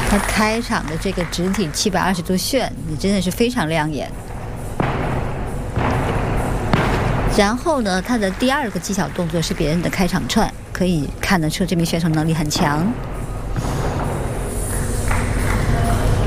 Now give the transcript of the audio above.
他开场的这个直体720度旋，你真的是非常亮眼。然后呢，他的第二个技巧动作是别人的开场串，可以看得出这名选手能力很强。